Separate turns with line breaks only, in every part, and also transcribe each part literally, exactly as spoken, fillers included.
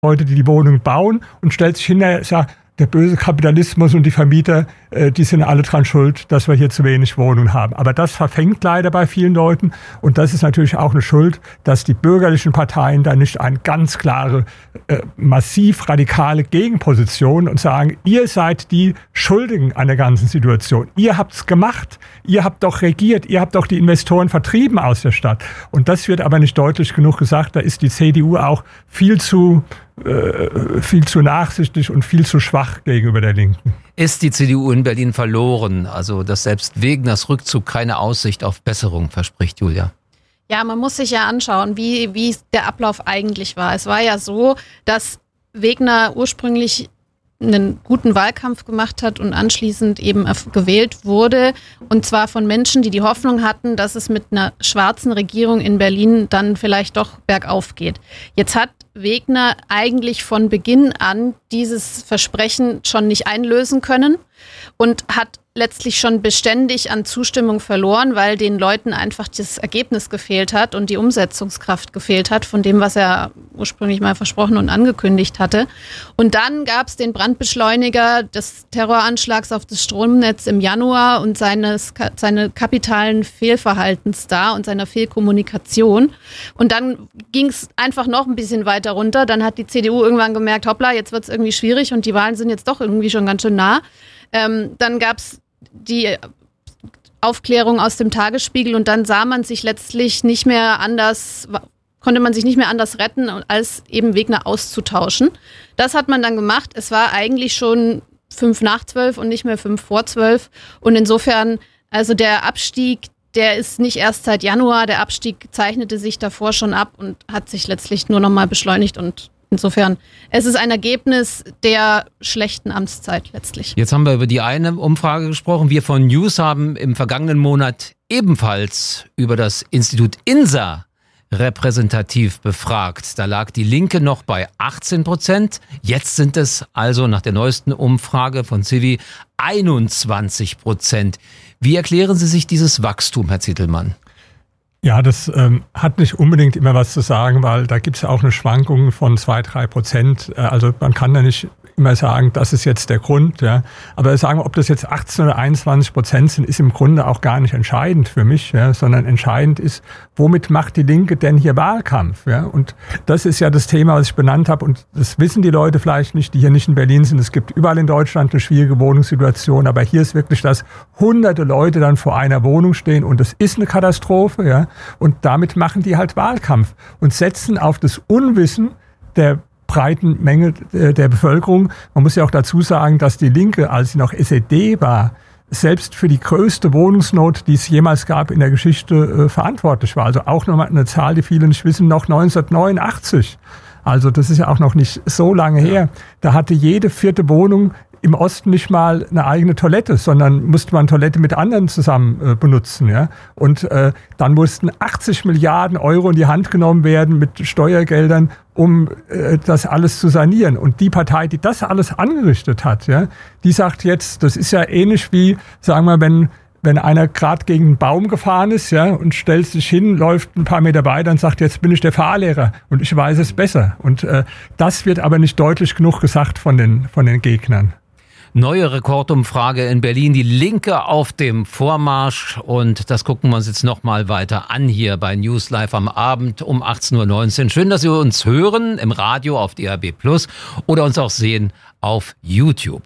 Leute, die die Wohnungen bauen, und stellt sich hinterher und sagt, der böse Kapitalismus und die Vermieter, äh, die sind alle dran schuld, dass wir hier zu wenig Wohnungen haben. Aber das verfängt leider bei vielen Leuten, und das ist natürlich auch eine Schuld, dass die bürgerlichen Parteien da nicht eine ganz klare, äh, massiv radikale Gegenposition und sagen, ihr seid die Schuldigen an der ganzen Situation. Ihr habt's gemacht, ihr habt doch regiert, ihr habt doch die Investoren vertrieben aus der Stadt. Und das wird aber nicht deutlich genug gesagt. Da ist die C D U auch viel zu viel zu nachsichtig und viel zu schwach gegenüber der Linken.
Ist die C D U in Berlin verloren? Also, dass selbst Wegners Rückzug keine Aussicht auf Besserung verspricht, Julia?
Ja, man muss sich ja anschauen, wie, wie der Ablauf eigentlich war. Es war ja so, dass Wegner ursprünglich einen guten Wahlkampf gemacht hat und anschließend eben gewählt wurde. Und zwar von Menschen, die die Hoffnung hatten, dass es mit einer schwarzen Regierung in Berlin dann vielleicht doch bergauf geht. Jetzt hat Wegner eigentlich von Beginn an dieses Versprechen schon nicht einlösen können und hat letztlich schon beständig an Zustimmung verloren, weil den Leuten einfach das Ergebnis gefehlt hat und die Umsetzungskraft gefehlt hat von dem, was er ursprünglich mal versprochen und angekündigt hatte. Und dann gab es den Brandbeschleuniger des Terroranschlags auf das Stromnetz im Januar und seines, seine kapitalen Fehlverhaltens da und seiner Fehlkommunikation. Und dann ging es einfach noch ein bisschen weiter runter. Dann hat die C D U irgendwann gemerkt, hoppla, jetzt wird es irgendwie schwierig und die Wahlen sind jetzt doch irgendwie schon ganz schön nah. Ähm, dann gab es die Aufklärung aus dem Tagesspiegel und dann sah man sich letztlich nicht mehr anders, konnte man sich nicht mehr anders retten, als eben Wegner auszutauschen. Das hat man dann gemacht. Es war eigentlich schon fünf nach zwölf und nicht mehr fünf vor zwölf. Und insofern, also der Abstieg, der ist nicht erst seit Januar, der Abstieg zeichnete sich davor schon ab und hat sich letztlich nur noch mal beschleunigt, und insofern, es ist ein Ergebnis der schlechten Amtszeit letztlich.
Jetzt haben wir über die eine Umfrage gesprochen. Wir von News haben im vergangenen Monat ebenfalls über das Institut INSA repräsentativ befragt. Da lag die Linke noch bei achtzehn Prozent. Jetzt sind es also nach der neuesten Umfrage von Civi einundzwanzig Prozent. Wie erklären Sie sich dieses Wachstum, Herr Zitelmann?
Ja, das ähm, hat nicht unbedingt immer was zu sagen, weil da gibt es ja auch eine Schwankung von zwei, drei Prozent. Also man kann da nicht immer sagen, das ist jetzt der Grund. Ja. Aber sagen wir, ob das jetzt achtzehn oder einundzwanzig Prozent sind, ist im Grunde auch gar nicht entscheidend für mich, ja, sondern entscheidend ist, womit macht die Linke denn hier Wahlkampf? Ja. Und das ist ja das Thema, was ich benannt habe. Und das wissen die Leute vielleicht nicht, die hier nicht in Berlin sind. Es gibt überall in Deutschland eine schwierige Wohnungssituation. Aber hier ist wirklich, dass hunderte Leute dann vor einer Wohnung stehen. Und das ist eine Katastrophe. Ja. Und damit machen die halt Wahlkampf und setzen auf das Unwissen der breiten Menge der Bevölkerung. Man muss ja auch dazu sagen, dass die Linke, als sie noch S E D war, selbst für die größte Wohnungsnot, die es jemals gab in der Geschichte, äh, verantwortlich war. Also auch nochmal eine Zahl, die viele nicht wissen, noch neunzehnhundertneunundachtzig. Also das ist ja auch noch nicht so lange her. Da hatte jede vierte Wohnung im Osten nicht mal eine eigene Toilette, sondern musste man Toilette mit anderen zusammen äh, benutzen. Ja? Und äh, dann mussten achtzig Milliarden Euro in die Hand genommen werden mit Steuergeldern, um äh, das alles zu sanieren. Und die Partei, die das alles angerichtet hat, ja, die sagt jetzt, das ist ja ähnlich wie, sagen wir, wenn wenn einer gerade gegen einen Baum gefahren ist, ja, und stellt sich hin, läuft ein paar Meter weiter und sagt, jetzt bin ich der Fahrlehrer und ich weiß es besser. Und äh, das wird aber nicht deutlich genug gesagt von den von den Gegnern.
Neue Rekordumfrage in Berlin, die Linke auf dem Vormarsch, und das gucken wir uns jetzt nochmal weiter an hier bei News Live am Abend um achtzehn Uhr neunzehn. Schön, dass Sie uns hören im Radio auf D A B Plus oder uns auch sehen auf YouTube.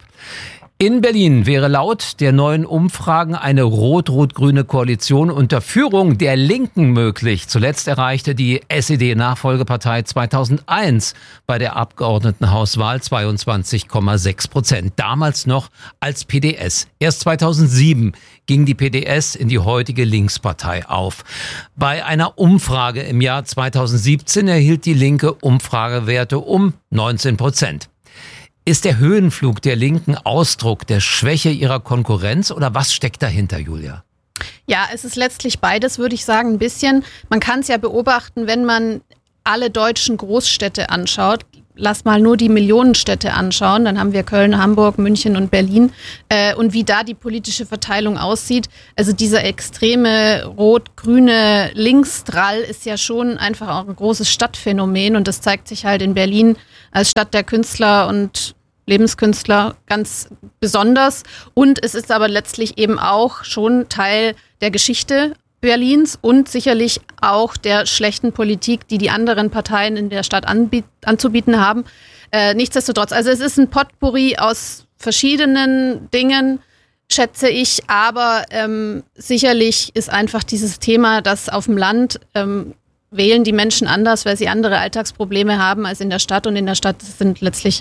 In Berlin wäre laut der neuen Umfragen eine rot-rot-grüne Koalition unter Führung der Linken möglich. Zuletzt erreichte die S E D-Nachfolgepartei zweitausendeins bei der Abgeordnetenhauswahl zweiundzwanzig Komma sechs Prozent. Damals noch als P D S. Erst zweitausendsieben ging die P D S in die heutige Linkspartei auf. Bei einer Umfrage im Jahr zweitausendsiebzehn erhielt die Linke Umfragewerte um neunzehn Prozent. Ist der Höhenflug der Linken Ausdruck der Schwäche ihrer Konkurrenz oder was steckt dahinter, Julia?
Ja, es ist letztlich beides, würde ich sagen, ein bisschen. Man kann es ja beobachten, wenn man alle deutschen Großstädte anschaut. Lass mal nur die Millionenstädte anschauen, dann haben wir Köln, Hamburg, München und Berlin äh, und wie da die politische Verteilung aussieht. Also dieser extreme rot-grüne Linksdrall ist ja schon einfach auch ein großes Stadtphänomen und das zeigt sich halt in Berlin als Stadt der Künstler und Lebenskünstler ganz besonders. Und es ist aber letztlich eben auch schon Teil der Geschichte Berlins und sicherlich auch der schlechten Politik, die die anderen Parteien in der Stadt anbiet- anzubieten haben. Äh, nichtsdestotrotz, also es ist ein Potpourri aus verschiedenen Dingen, schätze ich, aber ähm, sicherlich ist einfach dieses Thema, dass auf dem Land ähm, wählen die Menschen anders, weil sie andere Alltagsprobleme haben als in der Stadt, und in der Stadt sind letztlich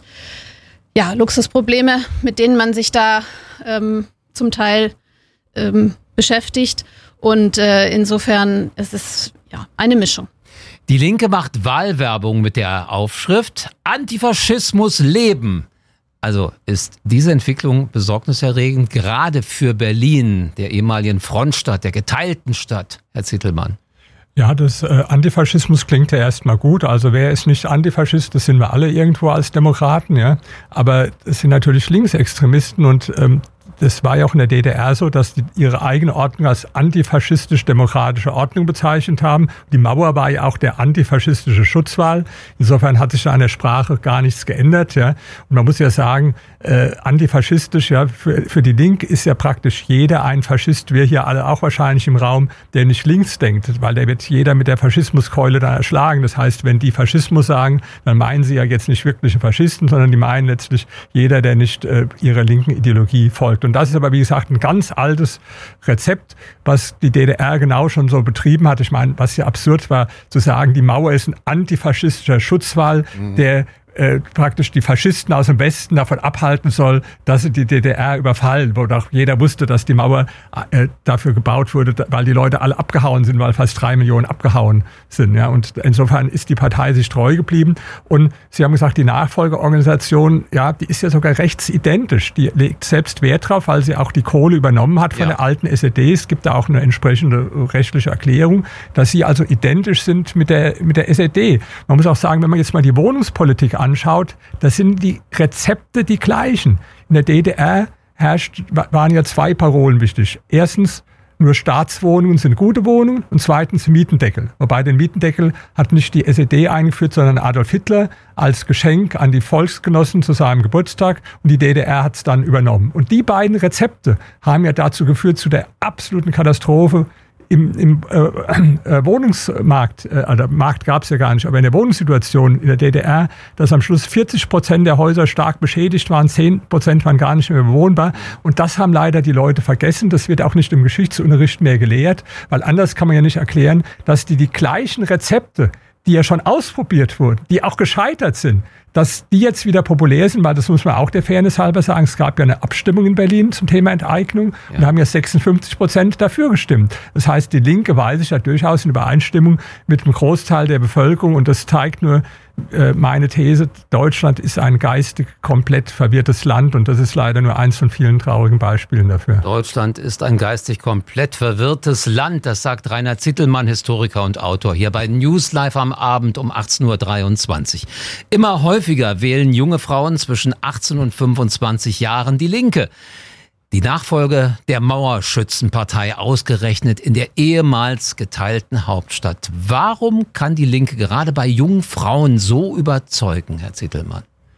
ja Luxusprobleme, mit denen man sich da ähm, zum Teil ähm, beschäftigt, und äh, insofern ist es ja eine Mischung.
Die Linke macht Wahlwerbung mit der Aufschrift Antifaschismus leben. Also ist diese Entwicklung besorgniserregend, gerade für Berlin, der ehemaligen Frontstadt, der geteilten Stadt, Herr Zittelmann?
Ja, das äh, Antifaschismus klingt ja erstmal gut. Also wer ist nicht Antifaschist? Das sind wir alle irgendwo als Demokraten, ja. Aber es sind natürlich Linksextremisten, und ähm, das war ja auch in der D D R so, dass die ihre eigene Ordnung als antifaschistisch-demokratische Ordnung bezeichnet haben. Die Mauer war ja auch der antifaschistische Schutzwall. Insofern hat sich da an der Sprache gar nichts geändert. Ja. Und man muss ja sagen, äh, antifaschistisch, ja, für, für die Linke ist ja praktisch jeder ein Faschist. Wir hier alle auch wahrscheinlich im Raum, der nicht links denkt, weil der wird jeder mit der Faschismuskeule da erschlagen. Das heißt, wenn die Faschismus sagen, dann meinen sie ja jetzt nicht wirkliche Faschisten, sondern die meinen letztlich jeder, der nicht äh, ihrer linken Ideologie folgt. Und das ist aber, wie gesagt, ein ganz altes Rezept, was die D D R genau schon so betrieben hat. Ich meine, was ja absurd war, zu sagen, die Mauer ist ein antifaschistischer Schutzwall, mhm. der äh, praktisch die Faschisten aus dem Westen davon abhalten soll, dass sie die D D R überfallen, wo doch jeder wusste, dass die Mauer äh, dafür gebaut wurde, weil die Leute alle abgehauen sind, weil fast drei Millionen abgehauen sind. Ja, und insofern ist die Partei sich treu geblieben. Und Sie haben gesagt, die Nachfolgeorganisation, ja, die ist ja sogar rechtsidentisch. Die legt selbst Wert drauf, weil sie auch die Kohle übernommen hat von ja. der alten S E D. Es gibt da auch eine entsprechende rechtliche Erklärung, dass sie also identisch sind mit der, mit der S E D. Man muss auch sagen, wenn man jetzt mal die Wohnungspolitik anschaut, da sind die Rezepte die gleichen. In der D D R herrscht, waren ja zwei Parolen wichtig. Erstens, nur Staatswohnungen sind gute Wohnungen, und zweitens Mietendeckel. Wobei den Mietendeckel hat nicht die S E D eingeführt, sondern Adolf Hitler als Geschenk an die Volksgenossen zu seinem Geburtstag, und die D D R hat es dann übernommen. Und die beiden Rezepte haben ja dazu geführt, zu der absoluten Katastrophe im, im äh, äh, Wohnungsmarkt, äh, also Markt gab es ja gar nicht, aber in der Wohnungssituation in der D D R, dass am Schluss vierzig Prozent der Häuser stark beschädigt waren, zehn Prozent waren gar nicht mehr bewohnbar. Und das haben leider die Leute vergessen. Das wird auch nicht im Geschichtsunterricht mehr gelehrt, weil anders kann man ja nicht erklären, dass die die gleichen Rezepte, die ja schon ausprobiert wurden, die auch gescheitert sind, dass die jetzt wieder populär sind, weil das muss man auch der Fairness halber sagen. Es gab ja eine Abstimmung in Berlin zum Thema Enteignung, ja. und da haben ja sechsundfünfzig Prozent dafür gestimmt. Das heißt, die Linke weiß ich ja durchaus in Übereinstimmung mit dem Großteil der Bevölkerung, und das zeigt nur äh, meine These, Deutschland ist ein geistig komplett verwirrtes Land, und das ist leider nur eins von vielen traurigen Beispielen dafür.
Deutschland ist ein geistig komplett verwirrtes Land, das sagt Rainer Zittelmann, Historiker und Autor, hier bei News Live am Abend um achtzehn Uhr dreiundzwanzig. Immer häufiger wählen junge Frauen zwischen achtzehn und fünfundzwanzig Jahren die Linke. Die Nachfolge der Mauerschützenpartei ausgerechnet in der ehemals geteilten Hauptstadt. Warum kann die Linke gerade bei jungen Frauen so überzeugen, Herr Zittelmann?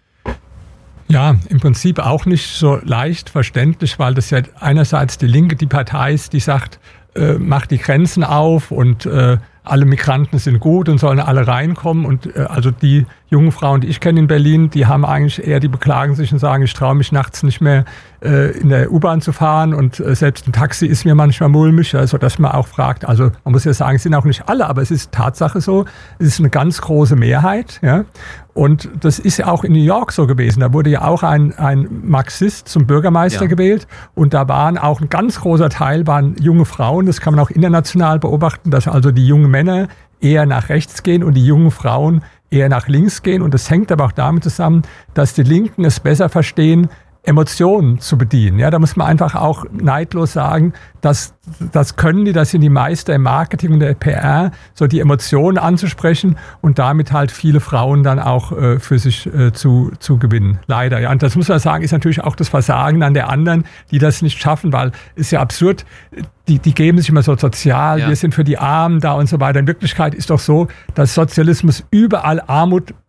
Ja, im Prinzip auch nicht so leicht verständlich, weil das ja einerseits die Linke die Partei ist, die sagt, äh, macht die Grenzen auf und äh, alle Migranten sind gut und sollen alle reinkommen. Und äh, also die jungen Frauen, die ich kenne in Berlin, die haben eigentlich eher, die beklagen sich und sagen, ich traue mich nachts nicht mehr äh, in der U-Bahn zu fahren, und äh, selbst ein Taxi ist mir manchmal mulmig, also dass man auch fragt, also man muss ja sagen, es sind auch nicht alle, aber es ist Tatsache so, es ist eine ganz große Mehrheit, ja. Und das ist ja auch in New York so gewesen. Da wurde ja auch ein, ein Marxist zum Bürgermeister ja. gewählt, und da waren auch ein ganz großer Teil waren junge Frauen. Das kann man auch international beobachten, dass also die jungen Männer eher nach rechts gehen und die jungen Frauen eher nach links gehen. Und das hängt aber auch damit zusammen, dass die Linken es besser verstehen, Emotionen zu bedienen. Ja, da muss man einfach auch neidlos sagen, dass das können die, das sind die Meister im Marketing und der P R, so die Emotionen anzusprechen und damit halt viele Frauen dann auch äh, für sich äh, zu zu gewinnen. Leider. Ja, und das muss man sagen, ist natürlich auch das Versagen an der anderen, die das nicht schaffen, weil ist ja absurd. Die, die geben sich immer so sozial, ja. wir sind für die Armen da und so weiter. In Wirklichkeit ist doch so, dass Sozialismus überall Armut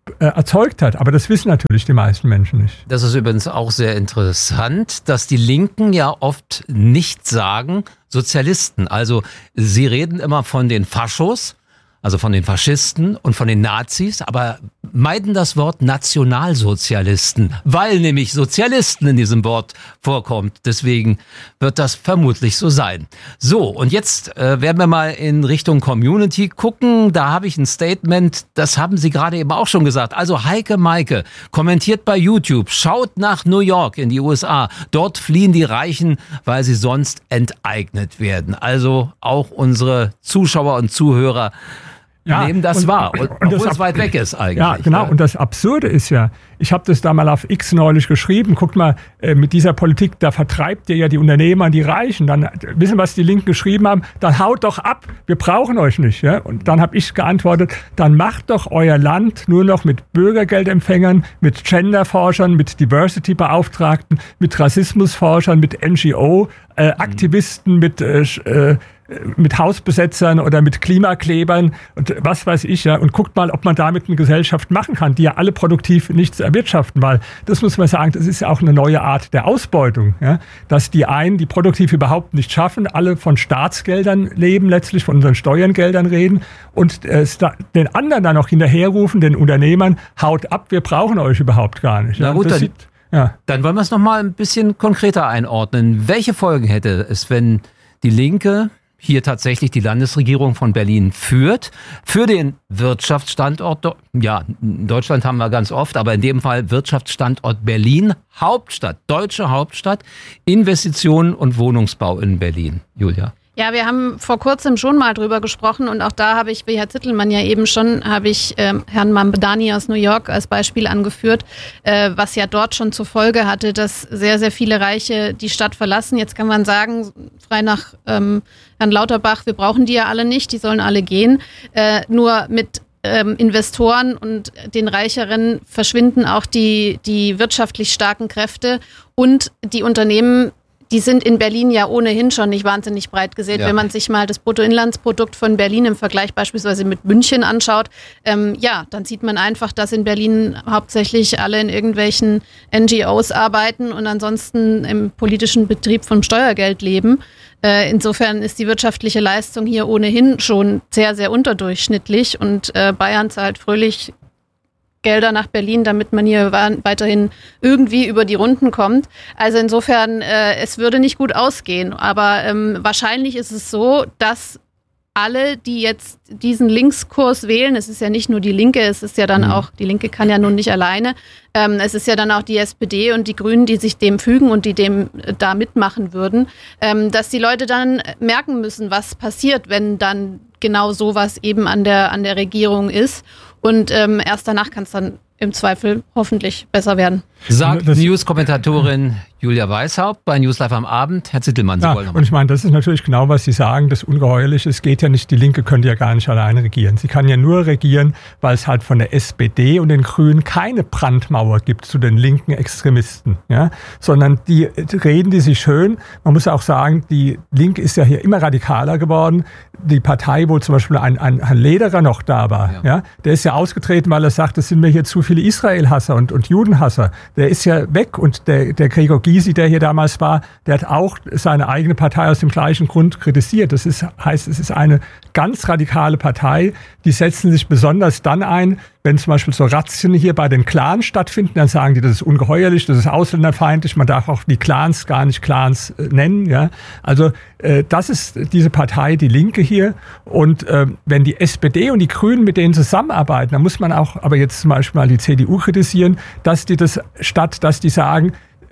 äh, erzeugt hat. Aber das wissen natürlich die meisten Menschen nicht.
Das ist übrigens auch sehr interessant, dass die Linken ja oft nicht sagen Sozialisten. Also sie reden immer von den Faschos, also von den Faschisten und von den Nazis, aber meiden das Wort Nationalsozialisten, weil nämlich Sozialisten in diesem Wort vorkommt. Deswegen wird das vermutlich so sein. So, und jetzt äh, werden wir mal in Richtung Community gucken. Da habe ich ein Statement, das haben Sie gerade eben auch schon gesagt. Also Heike Maike kommentiert bei YouTube, schaut nach New York in die U S A. Dort fliehen die Reichen, weil sie sonst enteignet werden. Also auch unsere Zuschauer und Zuhörer ja, nehmen das und, wahr, und, und obwohl das es weit weg ist eigentlich.
Ja, genau. Ja? Und das Absurde ist ja, ich habe das da mal auf X neulich geschrieben, guckt mal, äh, mit dieser Politik, da vertreibt ihr ja die Unternehmer und die Reichen. Dann wissen, was die Linken geschrieben haben, dann haut doch ab, wir brauchen euch nicht. Ja? Und dann habe ich geantwortet, dann macht doch euer Land nur noch mit Bürgergeldempfängern, mit Genderforschern, mit Diversity-Beauftragten, mit Rassismusforschern, mit N G O-Aktivisten, mhm. mit äh, mit Hausbesetzern oder mit Klimaklebern und was weiß ich, ja, und guckt mal, ob man damit eine Gesellschaft machen kann, die ja alle produktiv nichts erwirtschaften, weil das muss man sagen, das ist ja auch eine neue Art der Ausbeutung, ja, dass die einen, die produktiv überhaupt nicht schaffen, alle von Staatsgeldern leben, letztlich von unseren Steuergeldern reden und äh, den anderen dann noch hinterherrufen, den Unternehmern, haut ab, wir brauchen euch überhaupt gar nicht.
Ja,
ja,
gut,
das
dann,
sieht, ja.
dann wollen wir es nochmal ein bisschen konkreter einordnen. Welche Folgen hätte es, wenn die Linke hier tatsächlich die Landesregierung von Berlin führt, für den Wirtschaftsstandort, ja, Deutschland haben wir ganz oft, aber in dem Fall Wirtschaftsstandort Berlin, Hauptstadt, deutsche Hauptstadt, Investitionen und Wohnungsbau in Berlin. Julia.
Ja, wir haben vor kurzem schon mal drüber gesprochen und auch da habe ich, wie Herr Zittelmann ja eben schon, habe ich ähm, Herrn Mamdani aus New York als Beispiel angeführt, äh, was ja dort schon zur Folge hatte, dass sehr, sehr viele Reiche die Stadt verlassen. Jetzt kann man sagen, frei nach ähm, Herrn Lauterbach, wir brauchen die ja alle nicht, die sollen alle gehen. Äh, nur mit ähm, Investoren und den Reicheren verschwinden auch die, die wirtschaftlich starken Kräfte und die Unternehmen. Die sind in Berlin ja ohnehin schon nicht wahnsinnig breit gesät. Ja. Wenn man sich mal das Bruttoinlandsprodukt von Berlin im Vergleich beispielsweise mit München anschaut, ähm, ja, dann sieht man einfach, dass in Berlin hauptsächlich alle in irgendwelchen N G Os arbeiten und ansonsten im politischen Betrieb vom Steuergeld leben. Äh, insofern ist die wirtschaftliche Leistung hier ohnehin schon sehr, sehr unterdurchschnittlich und äh, Bayern zahlt fröhlich Gelder nach Berlin, damit man hier weiterhin irgendwie über die Runden kommt. Also insofern, äh, es würde nicht gut ausgehen. Aber ähm, wahrscheinlich ist es so, dass alle, die jetzt diesen Linkskurs wählen, es ist ja nicht nur die Linke, es ist ja dann mhm. auch, die Linke kann ja nun nicht alleine, ähm, es ist ja dann auch die S P D und die Grünen, die sich dem fügen und die dem äh, da mitmachen würden, ähm, dass die Leute dann merken müssen, was passiert, wenn dann genau sowas eben an der, an der Regierung ist. Und ähm, erst danach kann es dann im Zweifel hoffentlich besser werden.
Sagt News-Kommentatorin Julia Weishaupt bei News Live am Abend. Herr Zittelmann, Sie
ja,
wollen noch
und ich meine, das ist natürlich genau, was Sie sagen, das Ungeheuerliche. Es geht ja nicht, die Linke könnte ja gar nicht alleine regieren. Sie kann ja nur regieren, weil es halt von der S P D und den Grünen keine Brandmauer gibt zu den linken Extremisten. Ja? Sondern die reden die sich schön. Man muss auch sagen, die Linke ist ja hier immer radikaler geworden. Die Partei, wo zum Beispiel ein, ein, ein Lederer noch da war, ja. Ja, der ist ja ausgetreten, weil er sagt, es sind mir hier zu viele Israel-Hasser und, und Judenhasser. Der ist ja weg und der, der Gregor Gysi, der hier damals war, der hat auch seine eigene Partei aus dem gleichen Grund kritisiert. Das ist, heißt, es ist eine ganz radikale Partei, die setzen sich besonders dann ein, wenn zum Beispiel so Razzien hier bei den Clans stattfinden, dann sagen die, das ist ungeheuerlich, das ist ausländerfeindlich, man darf auch die Clans gar nicht Clans äh, nennen. Ja? Also äh, das ist diese Partei, die Linke hier. Und äh, wenn die S P D und die Grünen mit denen zusammenarbeiten, dann muss man auch aber jetzt zum Beispiel mal die C D U kritisieren, dass die das, statt dass die sagen,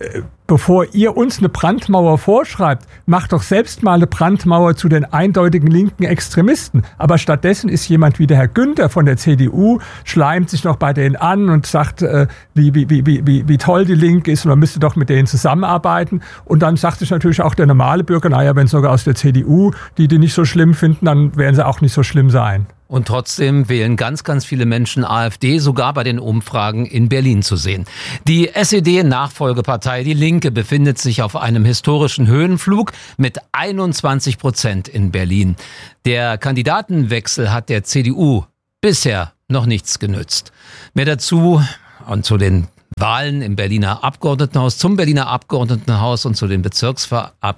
bevor ihr uns eine Brandmauer vorschreibt, macht doch selbst mal eine Brandmauer zu den eindeutigen linken Extremisten. Aber stattdessen ist jemand wie der Herr Günther von der C D U, schleimt sich noch bei denen an und sagt, äh, wie, wie, wie, wie, wie toll die Linke ist und man müsste doch mit denen zusammenarbeiten. Und dann sagt sich natürlich auch der normale Bürger, naja, wenn sogar aus der C D U, die die nicht so schlimm finden, dann werden sie auch nicht so schlimm sein.
Und trotzdem wählen ganz, ganz viele Menschen AfD, sogar bei den Umfragen in Berlin zu sehen. Die S E D-Nachfolgepartei Die Linke befindet sich auf einem historischen Höhenflug mit einundzwanzig Prozent in Berlin. Der Kandidatenwechsel hat der C D U bisher noch nichts genützt. Mehr dazu und zu den Wahlen im Berliner Abgeordnetenhaus, zum Berliner Abgeordnetenhaus und zu den Bezirksver- Ab-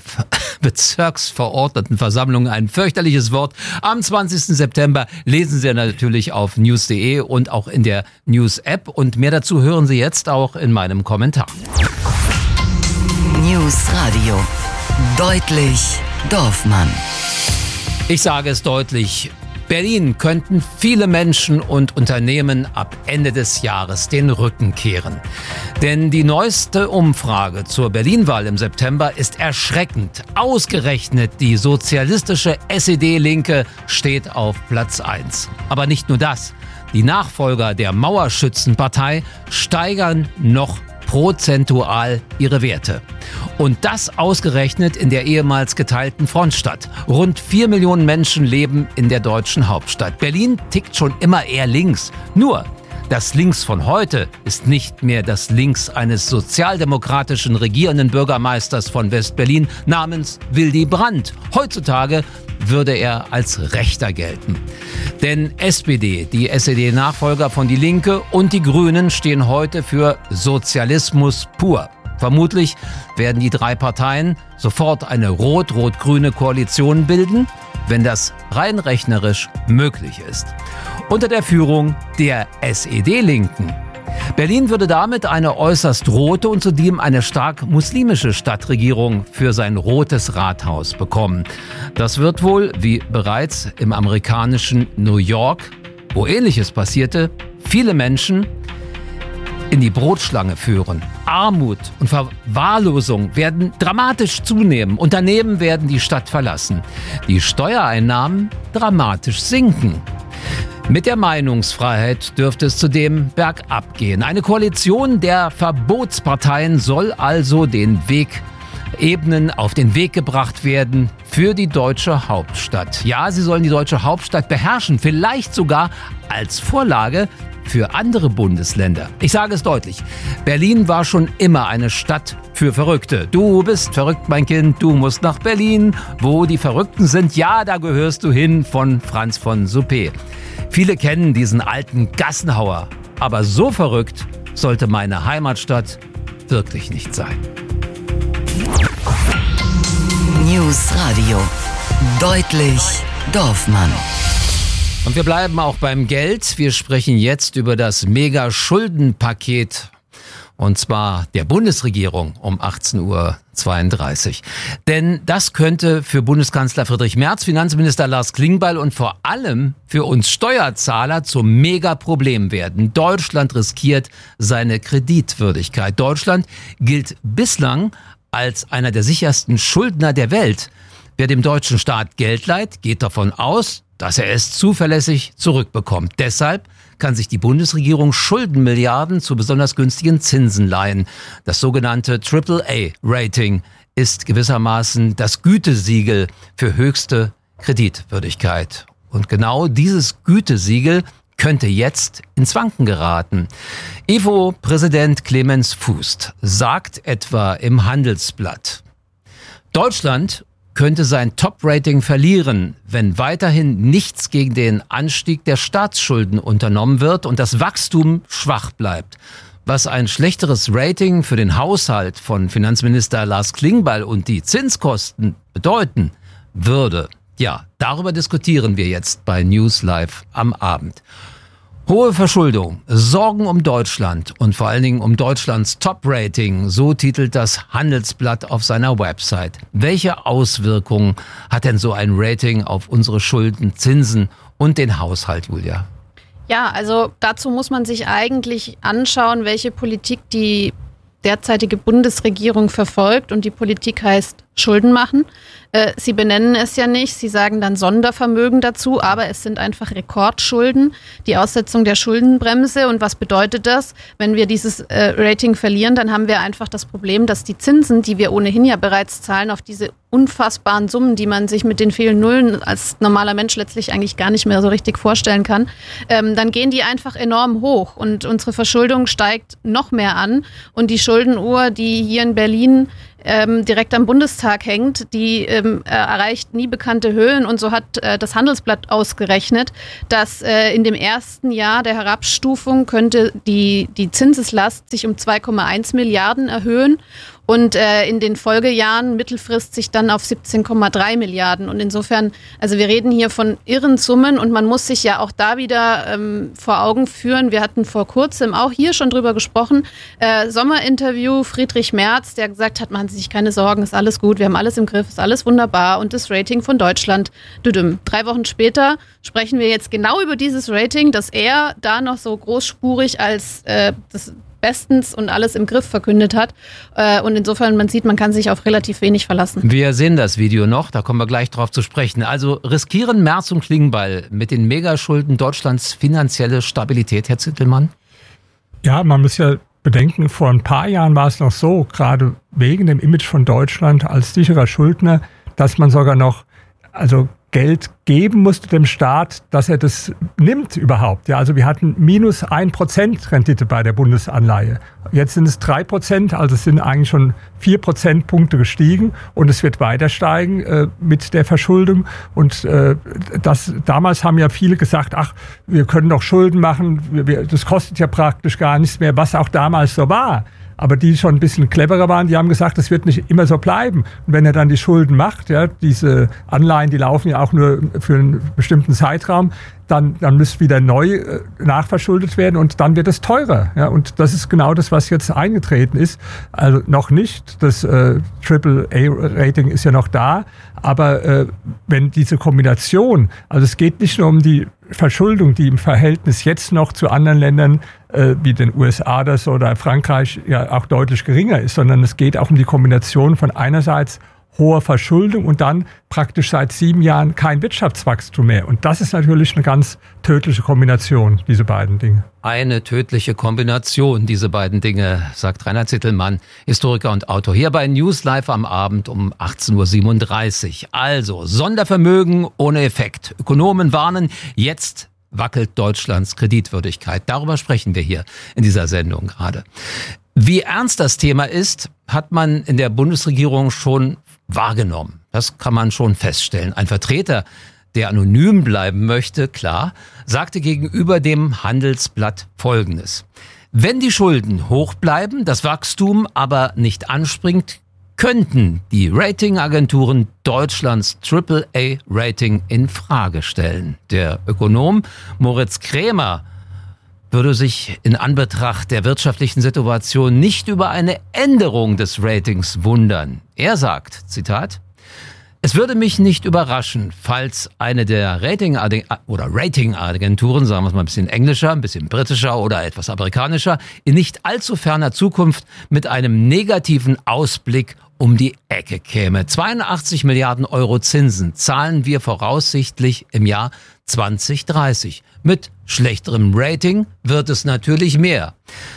Bezirksverordnetenversammlungen, ein fürchterliches Wort. Am zwanzigsten September lesen Sie natürlich auf news punkt de und auch in der News-App. Und mehr dazu hören Sie jetzt auch in meinem Kommentar.
News Radio. Deutlich Dorfmann.
Ich sage es deutlich. Berlin könnten viele Menschen und Unternehmen ab Ende des Jahres den Rücken kehren. Denn die neueste Umfrage zur Berlin-Wahl im September ist erschreckend. Ausgerechnet die sozialistische S E D-Linke steht auf Platz eins. Aber nicht nur das. Die Nachfolger der Mauerschützenpartei steigern noch prozentual ihre Werte. Und das ausgerechnet in der ehemals geteilten Frontstadt. Rund vier Millionen Menschen leben in der deutschen Hauptstadt. Berlin tickt schon immer eher links. Nur, das Links von heute ist nicht mehr das Links eines sozialdemokratischen regierenden Bürgermeisters von West-Berlin namens Willy Brandt. Heutzutage würde er als Rechter gelten. Denn S P D, die S E D-Nachfolger von Die Linke und die Grünen stehen heute für Sozialismus pur. Vermutlich werden die drei Parteien sofort eine rot-rot-grüne Koalition bilden, wenn das rein rechnerisch möglich ist. Unter der Führung der S E D-Linken. Berlin würde damit eine äußerst rote und zudem eine stark muslimische Stadtregierung für sein rotes Rathaus bekommen. Das wird wohl, wie bereits im amerikanischen New York, wo Ähnliches passierte, viele Menschen in die Brotschlange führen. Armut und Verwahrlosung werden dramatisch zunehmen. Unternehmen werden die Stadt verlassen. Die Steuereinnahmen dramatisch sinken. Mit der Meinungsfreiheit dürfte es zudem bergab gehen. Eine Koalition der Verbotsparteien soll also den Weg ebnen, auf den Weg gebracht werden für die deutsche Hauptstadt. Ja, sie sollen die deutsche Hauptstadt beherrschen, vielleicht sogar als Vorlage für andere Bundesländer. Ich sage es deutlich, Berlin war schon immer eine Stadt für Verrückte. Du bist verrückt, mein Kind, du musst nach Berlin, wo die Verrückten sind. Ja, da gehörst du hin, von Franz von Suppé. Viele kennen diesen alten Gassenhauer, aber so verrückt sollte meine Heimatstadt wirklich nicht sein.
News Radio. Deutlich Dorfmann.
Und wir bleiben auch beim Geld. Wir sprechen jetzt über das Mega-Schuldenpaket. Und zwar der Bundesregierung um achtzehn Uhr zweiunddreißig. Denn das könnte für Bundeskanzler Friedrich Merz, Finanzminister Lars Klingbeil und vor allem für uns Steuerzahler zum Megaproblem werden. Deutschland riskiert seine Kreditwürdigkeit. Deutschland gilt bislang als einer der sichersten Schuldner der Welt. Wer dem deutschen Staat Geld leiht, geht davon aus, dass er es zuverlässig zurückbekommt. Deshalb kann sich die Bundesregierung Schuldenmilliarden zu besonders günstigen Zinsen leihen. Das sogenannte Triple A Rating ist gewissermaßen das Gütesiegel für höchste Kreditwürdigkeit. Und genau dieses Gütesiegel könnte jetzt ins Wanken geraten. I F O-Präsident Clemens Fußt sagt etwa im Handelsblatt: Deutschland könnte sein Top-Rating verlieren, wenn weiterhin nichts gegen den Anstieg der Staatsschulden unternommen wird und das Wachstum schwach bleibt. Was ein schlechteres Rating für den Haushalt von Finanzminister Lars Klingbeil und die Zinskosten bedeuten würde, ja, darüber diskutieren wir jetzt bei News Live am Abend. Hohe Verschuldung, Sorgen um Deutschland und vor allen Dingen um Deutschlands Top-Rating, so titelt das Handelsblatt auf seiner Website. Welche Auswirkungen hat denn so ein Rating auf unsere Schulden, Zinsen und den Haushalt, Julia?
Ja, also dazu muss man sich eigentlich anschauen, welche Politik die derzeitige Bundesregierung verfolgt. Und die Politik heißt Schulden machen. Äh, sie benennen es ja nicht, sie sagen dann Sondervermögen dazu, aber es sind einfach Rekordschulden, die Aussetzung der Schuldenbremse. Und was bedeutet das? Wenn wir dieses äh, Rating verlieren, dann haben wir einfach das Problem, dass die Zinsen, die wir ohnehin ja bereits zahlen, auf diese unfassbaren Summen, die man sich mit den vielen Nullen als normaler Mensch letztlich eigentlich gar nicht mehr so richtig vorstellen kann, ähm, dann gehen die einfach enorm hoch und unsere Verschuldung steigt noch mehr an und die Schuldenuhr, die hier in Berlin ähm, direkt am Bundestag hängt, die äh, ähm, erreicht nie bekannte Höhen. Und so hat äh, das Handelsblatt ausgerechnet, dass äh, in dem ersten Jahr der Herabstufung könnte die, die Zinseslast sich um zwei Komma eins Milliarden erhöhen. Und äh, in den Folgejahren mittelfristig dann auf siebzehn Komma drei Milliarden. Und insofern, also wir reden hier von irren Summen und man muss sich ja auch da wieder ähm, vor Augen führen. Wir hatten vor kurzem auch hier schon drüber gesprochen, äh, Sommerinterview Friedrich Merz, der gesagt hat, machen Sie sich keine Sorgen, ist alles gut, wir haben alles im Griff, ist alles wunderbar und das Rating von Deutschland. Düdüm. Drei Wochen später sprechen wir jetzt genau über dieses Rating, das er da noch so großspurig als äh, das bestens und alles im Griff verkündet hat. Und insofern, man sieht, man kann sich auf relativ wenig verlassen.
Wir sehen das Video noch, da kommen wir gleich drauf zu sprechen. Also riskieren Merz und Klingbeil mit den Megaschulden Deutschlands finanzielle Stabilität, Herr Zittelmann?
Ja, man muss ja bedenken, vor ein paar Jahren war es noch so, gerade wegen dem Image von Deutschland als sicherer Schuldner, dass man sogar noch, also Geld geben musste dem Staat, dass er das nimmt überhaupt. Ja, also wir hatten minus ein Prozent Rendite bei der Bundesanleihe. Jetzt sind es drei Prozent, also es sind eigentlich schon vier Prozentpunkte gestiegen und es wird weiter steigen äh, mit der Verschuldung. Und äh, das, damals haben ja viele gesagt, ach, wir können doch Schulden machen, wir, wir, das kostet ja praktisch gar nichts mehr, was auch damals so war. Aber die schon ein bisschen cleverer waren, die haben gesagt, das wird nicht immer so bleiben. Und wenn er dann die Schulden macht, ja, diese Anleihen, die laufen ja auch nur für einen bestimmten Zeitraum, dann, dann muss wieder neu äh, nachverschuldet werden und dann wird es teurer. Ja, und das ist genau das, was jetzt eingetreten ist. Also noch nicht, das äh, Triple A-Rating ist ja noch da, aber äh, wenn diese Kombination, also es geht nicht nur um die Verschuldung, die im Verhältnis jetzt noch zu anderen Ländern äh, wie den U S A das oder Frankreich ja auch deutlich geringer ist, sondern es geht auch um die Kombination von einerseits hoher Verschuldung und dann praktisch seit sieben Jahren kein Wirtschaftswachstum mehr. Und das ist natürlich eine ganz tödliche Kombination, diese beiden Dinge.
Eine tödliche Kombination, diese beiden Dinge, sagt Rainer Zittelmann, Historiker und Autor, hier bei News Live am Abend um achtzehn Uhr siebenunddreißig. Also, Sondervermögen ohne Effekt. Ökonomen warnen, jetzt wackelt Deutschlands Kreditwürdigkeit. Darüber sprechen wir hier in dieser Sendung gerade. Wie ernst das Thema ist, hat man in der Bundesregierung schon wahrgenommen. Das kann man schon feststellen. Ein Vertreter, der anonym bleiben möchte, klar, sagte gegenüber dem Handelsblatt Folgendes. Wenn die Schulden hoch bleiben, das Wachstum aber nicht anspringt, könnten die Ratingagenturen Deutschlands Triple A Rating in Frage stellen. Der Ökonom Moritz Krämer würde sich in Anbetracht der wirtschaftlichen Situation nicht über eine Änderung des Ratings wundern. Er sagt, Zitat, es würde mich nicht überraschen, falls eine der Rating- oder Ratingagenturen, sagen wir es mal ein bisschen englischer, ein bisschen britischer oder etwas amerikanischer, in nicht allzu ferner Zukunft mit einem negativen Ausblick um die Ecke käme. zweiundachtzig Milliarden Euro Zinsen zahlen wir voraussichtlich im Jahr zwanzig dreißig. Mit schlechterem Rating wird es natürlich mehr.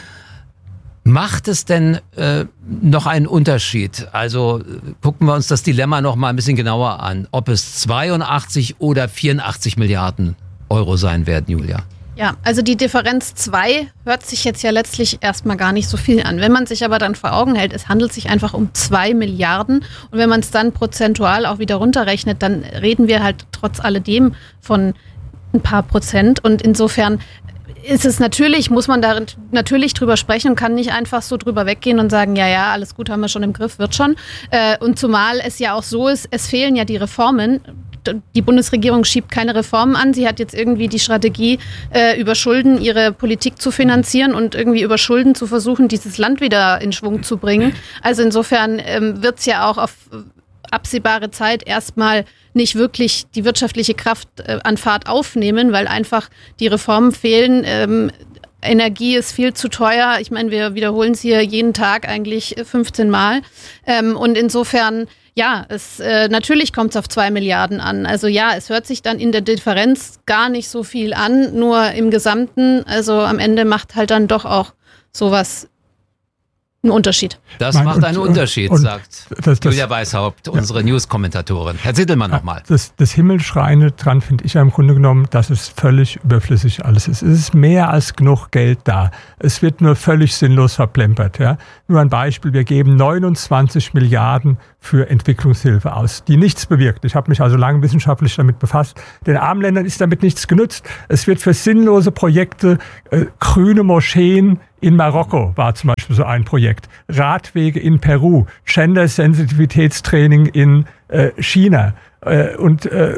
Macht es denn äh, noch einen Unterschied? Also gucken wir uns das Dilemma noch mal ein bisschen genauer an, ob es zweiundachtzig oder vierundachtzig Milliarden Euro sein werden, Julia.
Ja, also die Differenz zwei hört sich jetzt ja letztlich erstmal gar nicht so viel an. Wenn man sich aber dann vor Augen hält, es handelt sich einfach um zwei Milliarden und wenn man es dann prozentual auch wieder runterrechnet, dann reden wir halt trotz alledem von ein paar Prozent und insofern ist es natürlich, muss man da natürlich drüber sprechen und kann nicht einfach so drüber weggehen und sagen, ja, ja, alles gut, haben wir schon im Griff, wird schon. Und zumal es ja auch so ist, es fehlen ja die Reformen. Die Bundesregierung schiebt keine Reformen an. Sie hat jetzt irgendwie die Strategie, äh, über Schulden ihre Politik zu finanzieren und irgendwie über Schulden zu versuchen, dieses Land wieder in Schwung zu bringen. Also insofern ähm, wird es ja auch auf absehbare Zeit erstmal nicht wirklich die wirtschaftliche Kraft äh, an Fahrt aufnehmen, weil einfach die Reformen fehlen. Ähm, Energie ist viel zu teuer. Ich meine, wir wiederholen es hier jeden Tag eigentlich fünfzehn Mal. Ähm, und insofern ja, es äh, natürlich kommt es auf zwei Milliarden an. Also ja, es hört sich dann in der Differenz gar nicht so viel an, nur im Gesamten, also am Ende macht halt dann doch auch sowas ein Unterschied.
Das
Mein,
macht
und,
einen Unterschied,
und,
sagt
das, das,
Julia Weishaupt, unsere ja. News-Kommentatorin. Herr Zittelmann nochmal.
Das, das Himmelschreiende dran finde ich ja im Grunde genommen, dass es völlig überflüssig alles ist. Es ist mehr als genug Geld da. Es wird nur völlig sinnlos verplempert. Ja? Nur ein Beispiel, wir geben neunundzwanzig Milliarden für Entwicklungshilfe aus, die nichts bewirkt. Ich habe mich also lange wissenschaftlich damit befasst. Den armen Ländern ist damit nichts genützt. Es wird für sinnlose Projekte, äh, grüne Moscheen in Marokko war zum Beispiel so ein Projekt, Radwege in Peru, Gender-Sensitivitätstraining in äh, China äh, und äh,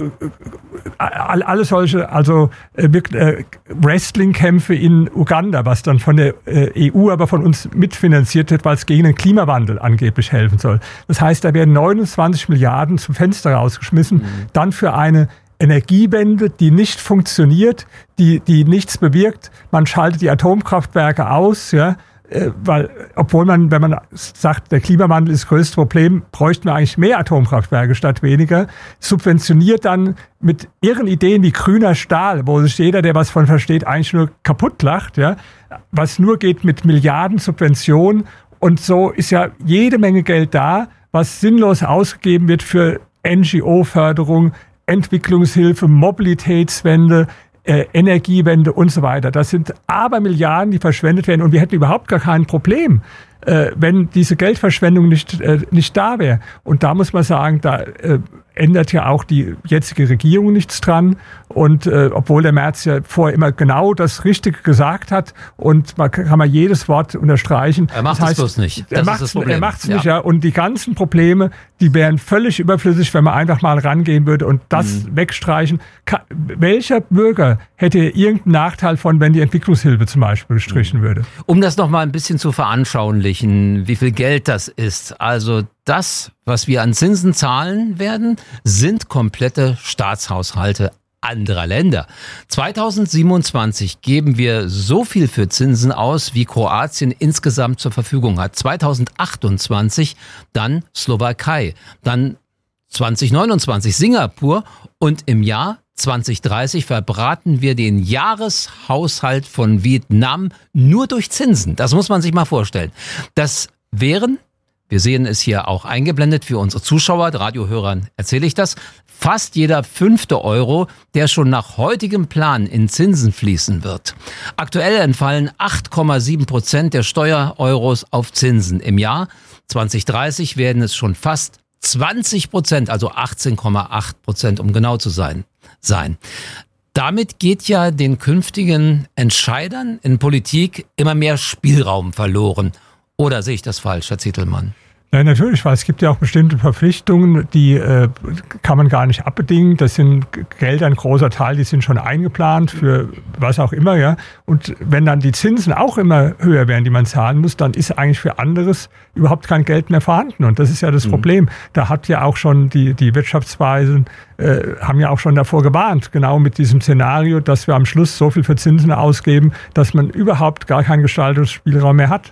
alle solche, also äh, Wrestling-Kämpfe in Uganda, was dann von der äh, E U, aber von uns mitfinanziert wird, weil es gegen den Klimawandel angeblich helfen soll. Das heißt, da werden neunundzwanzig Milliarden zum Fenster rausgeschmissen, mhm. dann für eine Energiewende, die nicht funktioniert, die, die nichts bewirkt. Man schaltet die Atomkraftwerke aus, ja, äh, weil, obwohl man, wenn man sagt, der Klimawandel ist das größte Problem, bräuchten wir eigentlich mehr Atomkraftwerke statt weniger. Subventioniert dann mit irren Ideen wie grüner Stahl, wo sich jeder, der was von versteht, eigentlich nur kaputt lacht, ja, was nur geht mit Milliarden Subventionen. Und so ist ja jede Menge Geld da, was sinnlos ausgegeben wird für N G O-Förderung, Entwicklungshilfe, Mobilitätswende, äh, Energiewende und so weiter. Das sind Abermilliarden, die verschwendet werden und wir hätten überhaupt gar kein Problem, äh, wenn diese Geldverschwendung nicht, äh, nicht da wäre. Und da muss man sagen, da äh, ändert ja auch die jetzige Regierung nichts dran. Und äh, obwohl der Merz ja vorher immer genau das Richtige gesagt hat und man kann man jedes Wort unterstreichen.
Er macht
das heißt,
es bloß nicht. Das
er macht es nicht, ja. ja. Und die ganzen Probleme, die wären völlig überflüssig, wenn man einfach mal rangehen würde und das mhm. wegstreichen. Ka- welcher Bürger hätte irgendeinen Nachteil von, wenn die Entwicklungshilfe zum Beispiel gestrichen mhm. würde?
Um das noch mal ein bisschen zu veranschaulichen, wie viel Geld das ist. Also das, was wir an Zinsen zahlen werden, sind komplette Staatshaushalte anderer Länder. zweitausendsiebenundzwanzig geben wir so viel für Zinsen aus, wie Kroatien insgesamt zur Verfügung hat. zweitausendachtundzwanzig dann Slowakei, dann zweitausendneunundzwanzig Singapur und im Jahr zweitausenddreißig verbraten wir den Jahreshaushalt von Vietnam nur durch Zinsen. Das muss man sich mal vorstellen. Das wären, wir sehen es hier auch eingeblendet für unsere Zuschauer, Radiohörern erzähle ich das, fast jeder fünfte Euro, der schon nach heutigem Plan in Zinsen fließen wird. Aktuell entfallen acht Komma sieben Prozent der Steuereuros auf Zinsen. Im Jahr zweitausenddreißig werden es schon fast zwanzig Prozent, also achtzehn Komma acht Prozent, um genau zu sein. sein. Damit geht ja den künftigen Entscheidern in Politik immer mehr Spielraum verloren. Oder sehe ich das falsch, Herr Zittelmann?
Ja, natürlich, weil es gibt ja auch bestimmte Verpflichtungen, die äh, kann man gar nicht abbedingen. Das sind Gelder, ein großer Teil, die sind schon eingeplant für was auch immer, ja. Und wenn dann die Zinsen auch immer höher werden, die man zahlen muss, dann ist eigentlich für anderes überhaupt kein Geld mehr vorhanden. Und das ist ja das mhm. Problem. Da hat ja auch schon die, die Wirtschaftsweisen, äh, haben ja auch schon davor gewarnt, genau mit diesem Szenario, dass wir am Schluss so viel für Zinsen ausgeben, dass man überhaupt gar keinen Gestaltungsspielraum mehr hat.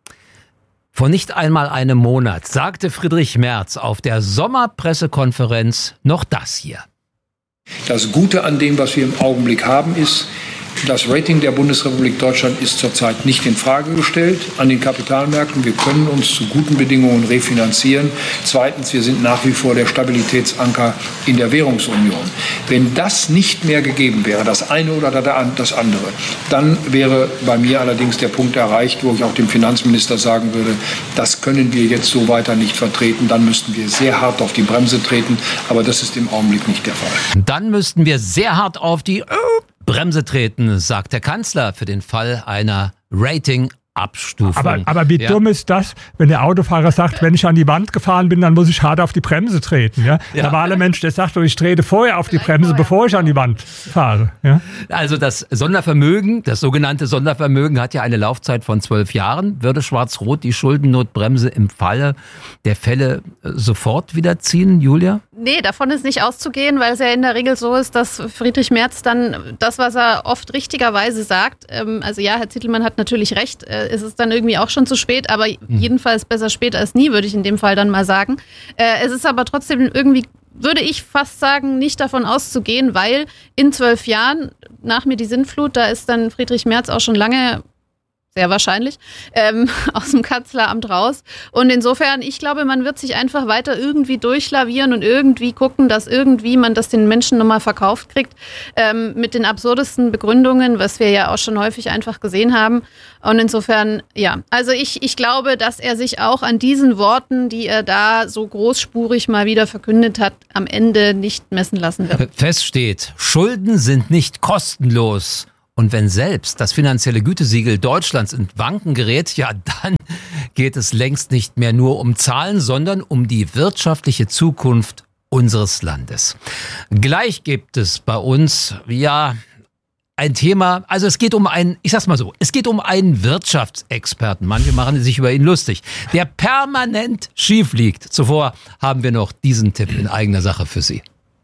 Vor nicht einmal einem Monat sagte Friedrich Merz auf der Sommerpressekonferenz noch das hier.
Das Gute an dem, was wir im Augenblick haben, ist, das Rating der Bundesrepublik Deutschland ist zurzeit nicht in Frage gestellt an den Kapitalmärkten. Wir können uns zu guten Bedingungen refinanzieren. Zweitens, wir sind nach wie vor der Stabilitätsanker in der Währungsunion. Wenn das nicht mehr gegeben wäre, das eine oder das andere, dann wäre bei mir allerdings der Punkt erreicht, wo ich auch dem Finanzminister sagen würde, das können wir jetzt so weiter nicht vertreten. Dann müssten wir sehr hart auf die Bremse treten. Aber das ist im Augenblick nicht der Fall.
Dann müssten wir sehr hart auf die Bremse treten, sagt der Kanzler für den Fall einer Rating-Abstufung.
Aber, aber wie ja. dumm ist das, wenn der Autofahrer sagt, wenn ich an die Wand gefahren bin, dann muss ich hart auf die Bremse treten. Ja? Der ja. normale Mensch, der sagt, ich trete vorher auf die Bremse, bevor ich an die Wand fahre. Ja?
Also das Sondervermögen, das sogenannte Sondervermögen hat ja eine Laufzeit von zwölf Jahren. Würde Schwarz-Rot die Schuldennotbremse im Falle der Fälle sofort wieder ziehen, Julia?
Nee, davon ist nicht auszugehen, weil es ja in der Regel so ist, dass Friedrich Merz dann das, was er oft richtigerweise sagt, ähm, also ja, Herr Zittelmann hat natürlich recht, äh, es ist dann irgendwie auch schon zu spät, aber hm. jedenfalls besser spät als nie, würde ich in dem Fall dann mal sagen. Äh, es ist aber trotzdem irgendwie, würde ich fast sagen, nicht davon auszugehen, weil in zwölf Jahren, nach mir die Sintflut, da ist dann Friedrich Merz auch schon lange sehr wahrscheinlich, ähm, aus dem Kanzleramt raus. Und insofern, ich glaube, man wird sich einfach weiter irgendwie durchlavieren und irgendwie gucken, dass irgendwie man das den Menschen nochmal verkauft kriegt, ähm, mit den absurdesten Begründungen, was wir ja auch schon häufig einfach gesehen haben. Und insofern, ja, also ich, ich glaube, dass er sich auch an diesen Worten, die er da so großspurig mal wieder verkündet hat, am Ende nicht messen lassen wird.
Fest steht, Schulden sind nicht kostenlos. Und wenn selbst das finanzielle Gütesiegel Deutschlands in Wanken gerät, ja, dann geht es längst nicht mehr nur um Zahlen, sondern um die wirtschaftliche Zukunft unseres Landes. Gleich gibt es bei uns, ja, ein Thema, also es geht um einen, ich sag's mal so, es geht um einen Wirtschaftsexperten, manche machen sich über ihn lustig, der permanent schief liegt. Zuvor haben wir noch diesen Tipp in eigener Sache für Sie.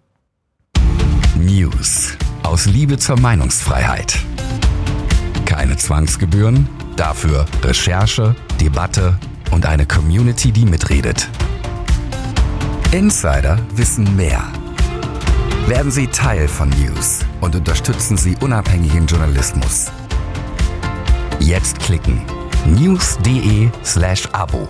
News aus Liebe zur Meinungsfreiheit. Keine Zwangsgebühren, dafür Recherche, Debatte und eine Community, die mitredet. Insider wissen mehr. Werden Sie Teil von News und unterstützen Sie unabhängigen Journalismus. Jetzt klicken news.de slash Abo.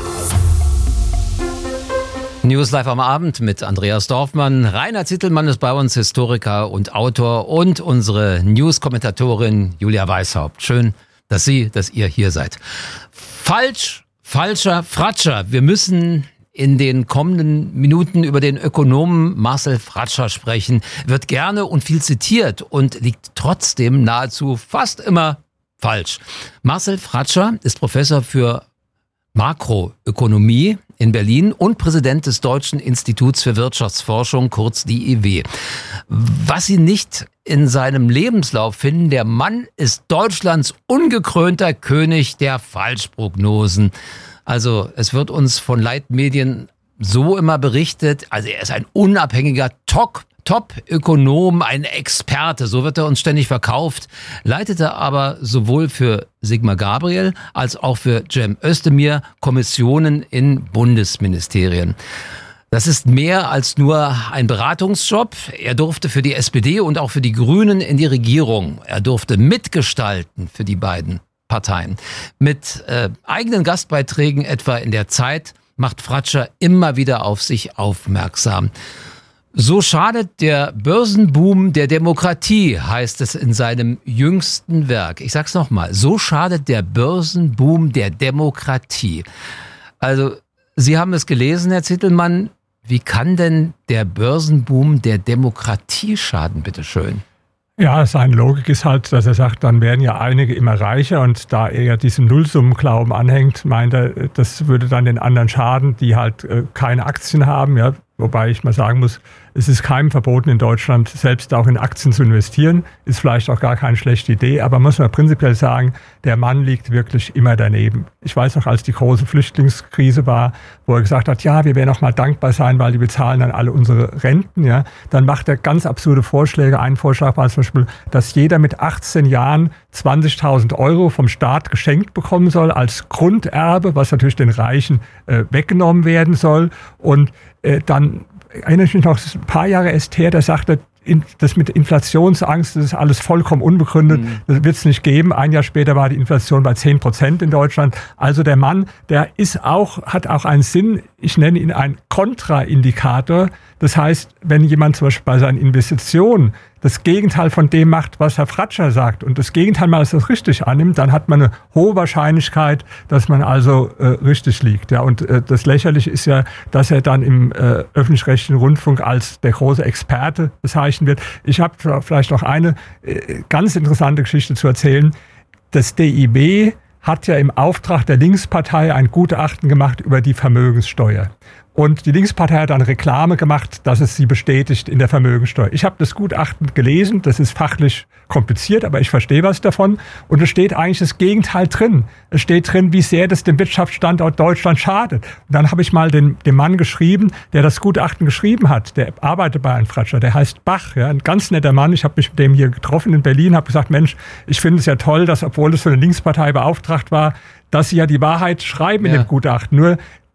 News live am Abend mit Andreas Dorfmann. Rainer Zittelmann ist bei uns, Historiker und Autor, und unsere News-Kommentatorin Julia Weishaupt. Schön, dass Sie, dass ihr hier seid. Falsch, falscher Fratscher. Wir müssen in den kommenden Minuten über den Ökonomen Marcel Fratscher sprechen. Wird gerne und viel zitiert und liegt trotzdem nahezu fast immer falsch. Marcel Fratscher ist Professor für Makroökonomie in Berlin und Präsident des Deutschen Instituts für Wirtschaftsforschung, kurz D I W. Was Sie nicht in seinem Lebenslauf finden, der Mann ist Deutschlands ungekrönter König der Falschprognosen. Also es wird uns von Leitmedien so immer berichtet, also er ist ein unabhängiger Top Top-Ökonom, ein Experte, so wird er uns ständig verkauft, leitete aber sowohl für Sigmar Gabriel als auch für Cem Özdemir Kommissionen in Bundesministerien. Das ist mehr als nur ein Beratungsjob. Er durfte für die S P D und auch für die Grünen in die Regierung. Er durfte mitgestalten für die beiden Parteien. Mit äh, eigenen Gastbeiträgen etwa in der Zeit macht Fratscher immer wieder auf sich aufmerksam. So schadet der Börsenboom der Demokratie, heißt es in seinem jüngsten Werk. Ich sag's nochmal, so schadet der Börsenboom der Demokratie. Also, Sie haben es gelesen, Herr Zittelmann. Wie kann denn der Börsenboom der Demokratie schaden, bitteschön?
Ja, seine Logik ist halt, dass er sagt, dann werden ja einige immer reicher, und da er ja diesem Nullsummenglauben anhängt, meint er, das würde dann den anderen schaden, die halt äh, keine Aktien haben, ja. Wobei ich mal sagen muss, es ist keinem verboten in Deutschland, selbst auch in Aktien zu investieren. Ist vielleicht auch gar keine schlechte Idee, aber muss man prinzipiell sagen, der Mann liegt wirklich immer daneben. Ich weiß noch, als die große Flüchtlingskrise war, wo er gesagt hat, ja, wir werden auch mal dankbar sein, weil die bezahlen dann alle unsere Renten. Ja, dann macht er ganz absurde Vorschläge. Ein Vorschlag war zum Beispiel, dass jeder mit achtzehn Jahren zwanzigtausend Euro vom Staat geschenkt bekommen soll als Grunderbe, was natürlich den Reichen äh, weggenommen werden soll. Und äh, dann erinnere ich mich noch, das ist ein paar Jahre erst her, der sagte, das mit Inflationsangst, das ist alles vollkommen unbegründet, mhm. das wird es nicht geben. Ein Jahr später war die Inflation bei zehn Prozent in Deutschland. Also der Mann, der ist auch, hat auch einen Sinn, ich nenne ihn einen Kontraindikator. Das heißt, wenn jemand zum Beispiel bei seinen Investitionen das Gegenteil von dem macht, was Herr Fratscher sagt, und das Gegenteil mal als das richtig annimmt, dann hat man eine hohe Wahrscheinlichkeit, dass man also äh, richtig liegt. Ja, und äh, das Lächerliche ist ja, dass er dann im äh, öffentlich-rechtlichen Rundfunk als der große Experte bezeichnet wird. Ich habe vielleicht noch eine äh, ganz interessante Geschichte zu erzählen. Das D I B hat ja im Auftrag der Linkspartei ein Gutachten gemacht über die Vermögenssteuer. Und die Linkspartei hat dann Reklame gemacht, dass es sie bestätigt in der Vermögensteuer. Ich habe das Gutachten gelesen, das ist fachlich kompliziert, aber ich verstehe was davon. Und es steht eigentlich das Gegenteil drin. Es steht drin, wie sehr das dem Wirtschaftsstandort Deutschland schadet. Und dann habe ich mal den, den Mann geschrieben, der das Gutachten geschrieben hat. Der arbeitet bei Herrn Fratscher, der heißt Bach, ja, ein ganz netter Mann. Ich habe mich mit dem hier getroffen in Berlin, habe gesagt, Mensch, ich finde es ja toll, dass, obwohl es für eine Linkspartei beauftragt war, dass sie ja die Wahrheit schreiben ja. in dem Gutachten. Nur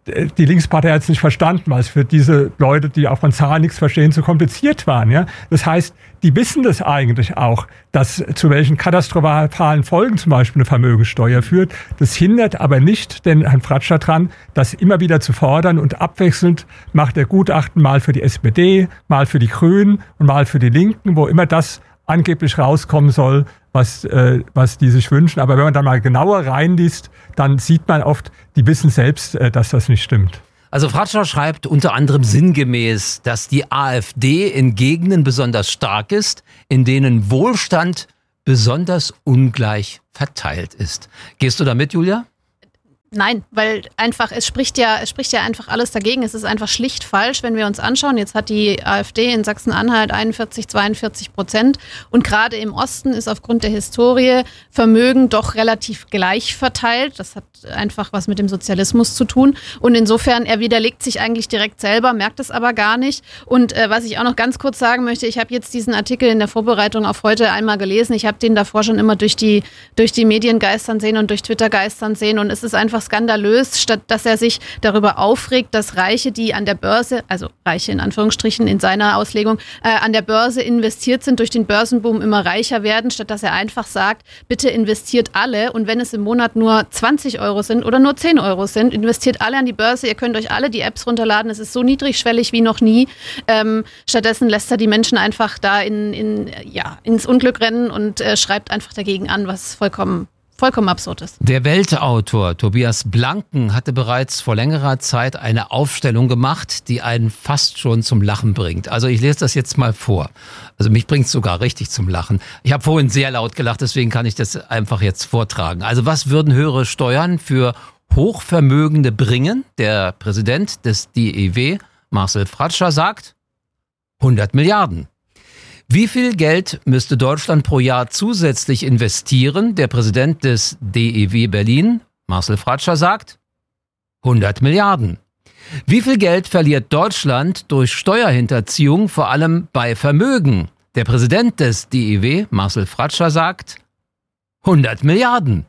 die Linkspartei hat es nicht verstanden, weil es für diese Leute, die auch von Zahlen nichts verstehen, zu kompliziert waren. Ja? Das heißt, die wissen das eigentlich auch, dass zu welchen katastrophalen Folgen zum Beispiel eine Vermögensteuer führt. Das hindert aber nicht den Herrn Fratscher dran, das immer wieder zu fordern, und abwechselnd macht er Gutachten mal für die S P D, mal für die Grünen und mal für die Linken, wo immer das angeblich rauskommen soll, was, äh, was die sich wünschen. Aber wenn man da mal genauer reinliest, dann sieht man oft, die wissen selbst, äh, dass das nicht stimmt.
Also Fratscher schreibt unter anderem sinngemäß, dass die AfD in Gegenden besonders stark ist, in denen Wohlstand besonders ungleich verteilt ist. Gehst du da mit, Julia?
Nein, weil einfach, es spricht ja, es spricht ja einfach alles dagegen. Es ist einfach schlicht falsch, wenn wir uns anschauen. Jetzt hat die AfD in Sachsen-Anhalt einundvierzig, zweiundvierzig Prozent. Und gerade im Osten ist aufgrund der Historie Vermögen doch relativ gleich verteilt. Das hat einfach was mit dem Sozialismus zu tun. Und insofern, er widerlegt sich eigentlich direkt selber, merkt es aber gar nicht. Und äh, was ich auch noch ganz kurz sagen möchte, ich habe jetzt diesen Artikel in der Vorbereitung auf heute einmal gelesen. Ich habe den davor schon immer durch die, durch die Medien geistern sehen und durch Twitter geistern sehen. Und es ist einfach skandalös, statt dass er sich darüber aufregt, dass Reiche, die an der Börse, also Reiche in Anführungsstrichen in seiner Auslegung, äh, an der Börse investiert sind, durch den Börsenboom immer reicher werden, statt dass er einfach sagt, bitte investiert alle, und wenn es im Monat nur zwanzig Euro sind oder nur zehn Euro sind, investiert alle an die Börse, ihr könnt euch alle die Apps runterladen, es ist so niedrigschwellig wie noch nie. Ähm, stattdessen lässt er die Menschen einfach da in, in, ja, ins Unglück rennen und äh, schreibt einfach dagegen an, was vollkommen Vollkommen absurd ist.
Der Weltautor Tobias Blanken hatte bereits vor längerer Zeit eine Aufstellung gemacht, die einen fast schon zum Lachen bringt. Also ich lese das jetzt mal vor. Also mich bringt es sogar richtig zum Lachen. Ich habe vorhin sehr laut gelacht, deswegen kann ich das einfach jetzt vortragen. Also was würden höhere Steuern für Hochvermögende bringen? Der Präsident des D E W, Marcel Fratscher, sagt hundert Milliarden. Wie viel Geld müsste Deutschland pro Jahr zusätzlich investieren? Der Präsident des D E W Berlin, Marcel Fratscher, sagt hundert Milliarden. Wie viel Geld verliert Deutschland durch Steuerhinterziehung, vor allem bei Vermögen? Der Präsident des D E W, Marcel Fratscher, sagt hundert Milliarden.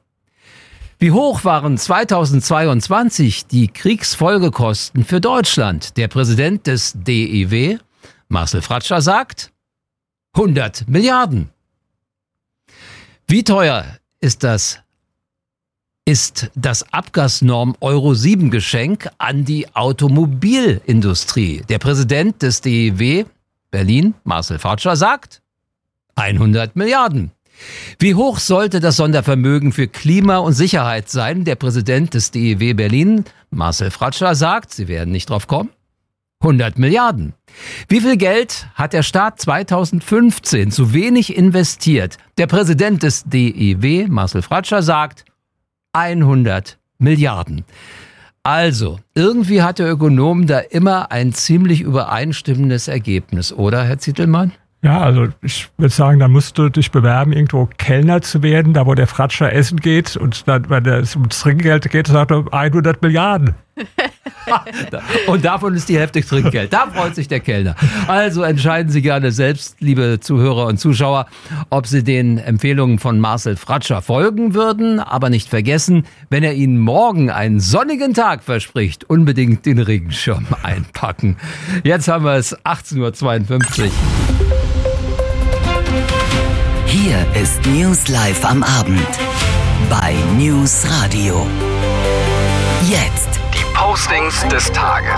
Wie hoch waren zweitausendzweiundzwanzig die Kriegsfolgekosten für Deutschland? Der Präsident des D E W, Marcel Fratscher, sagt hundert Milliarden. Wie teuer ist das, ist das Abgasnorm Euro sieben Geschenk an die Automobilindustrie? Der Präsident des D E W Berlin, Marcel Fratscher, sagt hundert Milliarden. Wie hoch sollte das Sondervermögen für Klima und Sicherheit sein? Der Präsident des D E W Berlin, Marcel Fratscher, sagt, Sie werden nicht drauf kommen, hundert Milliarden. Wie viel Geld hat der Staat zweitausendfünfzehn zu wenig investiert? Der Präsident des D E W, Marcel Fratscher, sagt hundert Milliarden. Also, irgendwie hat der Ökonom da immer ein ziemlich übereinstimmendes Ergebnis, oder, Herr Zitelmann?
Ja, also ich würde sagen, da musst du dich bewerben, irgendwo Kellner zu werden, da wo der Fratscher essen geht, und dann, wenn es ums Trinkgeld geht, sagt er hundert Milliarden.
Und davon ist die Hälfte Trinkgeld. Da freut sich der Kellner. Also entscheiden Sie gerne selbst, liebe Zuhörer und Zuschauer, ob Sie den Empfehlungen von Marcel Fratscher folgen würden. Aber nicht vergessen, wenn er Ihnen morgen einen sonnigen Tag verspricht, unbedingt den Regenschirm einpacken. Jetzt haben wir es achtzehn Uhr zweiundfünfzig.
Hier ist News Live am Abend bei News Radio. Jetzt
die Postings des Tages.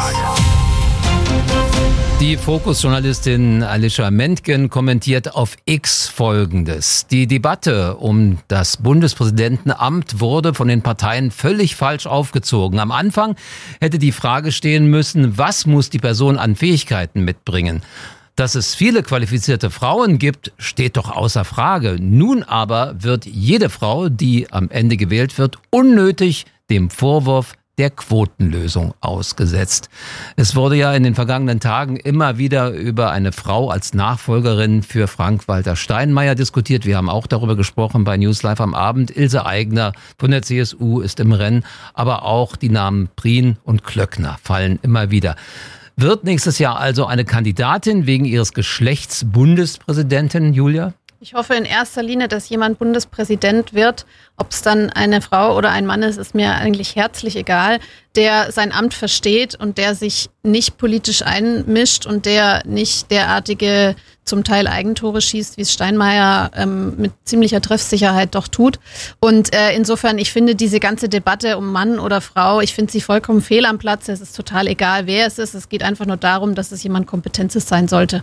Die Fokus-Journalistin Alicia Mentgen kommentiert auf X Folgendes. Die Debatte um das Bundespräsidentenamt wurde von den Parteien völlig falsch aufgezogen. Am Anfang hätte die Frage stehen müssen, was muss die Person an Fähigkeiten mitbringen? Dass es viele qualifizierte Frauen gibt, steht doch außer Frage. Nun aber wird jede Frau, die am Ende gewählt wird, unnötig dem Vorwurf der Quotenlösung ausgesetzt. Es wurde ja in den vergangenen Tagen immer wieder über eine Frau als Nachfolgerin für Frank-Walter Steinmeier diskutiert. Wir haben auch darüber gesprochen bei News Live am Abend. Ilse Aigner von der C S U ist im Rennen, aber auch die Namen Prien und Klöckner fallen immer wieder. Wird nächstes Jahr also eine Kandidatin wegen ihres Geschlechts Bundespräsidentin, Julia?
Ich hoffe in erster Linie, dass jemand Bundespräsident wird. Ob es dann eine Frau oder ein Mann ist, ist mir eigentlich herzlich egal, der sein Amt versteht und der sich nicht politisch einmischt und der nicht derartige zum Teil Eigentore schießt, wie es Steinmeier ähm, mit ziemlicher Treffsicherheit doch tut. Und äh, insofern, ich finde diese ganze Debatte um Mann oder Frau, ich finde sie vollkommen fehl am Platz. Es ist total egal, wer es ist. Es geht einfach nur darum, dass es jemand Kompetentes sein sollte.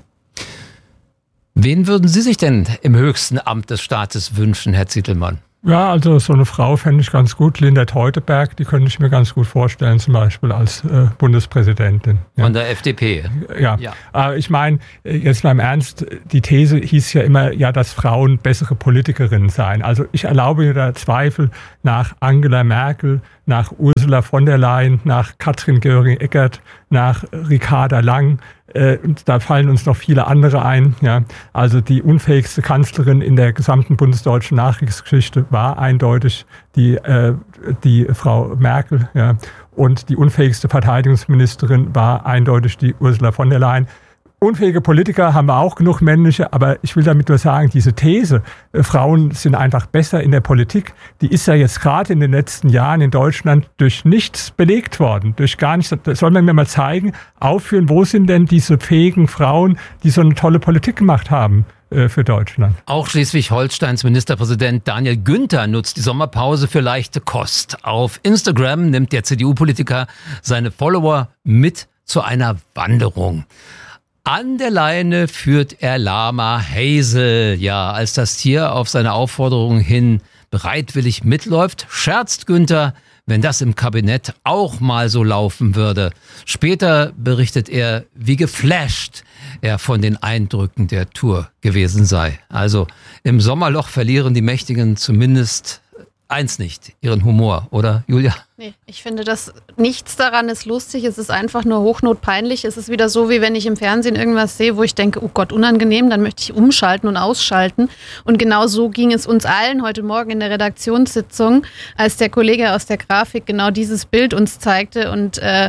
Wen würden Sie sich denn im höchsten Amt des Staates wünschen, Herr Zitelmann?
Ja, also so eine Frau fände ich ganz gut. Linda Teuteberg, die könnte ich mir ganz gut vorstellen, zum Beispiel als äh, Bundespräsidentin. Ja.
Von der F D P.
Ja, ja. Aber ich meine, jetzt mal im Ernst, die These hieß ja immer, ja, dass Frauen bessere Politikerinnen seien. Also ich erlaube mir da Zweifel nach Angela Merkel, nach Ursula von der Leyen, nach Katrin Göring-Eckardt, nach Ricarda Lang. Äh, da fallen uns noch viele andere ein. Ja. Also die unfähigste Kanzlerin in der gesamten bundesdeutschen Nachkriegsgeschichte war eindeutig die, äh, die Frau Merkel. Ja. Und die unfähigste Verteidigungsministerin war eindeutig die Ursula von der Leyen. Unfähige Politiker haben wir auch genug männliche, aber ich will damit nur sagen, diese These, äh, Frauen sind einfach besser in der Politik, die ist ja jetzt gerade in den letzten Jahren in Deutschland durch nichts belegt worden, durch gar nichts. Das soll man mir mal zeigen, aufführen, wo sind denn diese fähigen Frauen, die so eine tolle Politik gemacht haben äh, für Deutschland.
Auch Schleswig-Holsteins Ministerpräsident Daniel Günther nutzt die Sommerpause für leichte Kost. Auf Instagram nimmt der C D U-Politiker seine Follower mit zu einer Wanderung. An der Leine führt er Lama Hazel. Ja, als das Tier auf seine Aufforderung hin bereitwillig mitläuft, scherzt Günther, wenn das im Kabinett auch mal so laufen würde. Später berichtet er, wie geflasht er von den Eindrücken der Tour gewesen sei. Also im Sommerloch verlieren die Mächtigen zumindest eins nicht, ihren Humor, oder Julia?
Nee, ich finde, dass nichts daran ist lustig, es ist einfach nur hochnotpeinlich. Es ist wieder so, wie wenn ich im Fernsehen irgendwas sehe, wo ich denke, oh Gott, unangenehm, dann möchte ich umschalten und ausschalten. Und genau so ging es uns allen heute Morgen in der Redaktionssitzung, als der Kollege aus der Grafik genau dieses Bild uns zeigte und äh,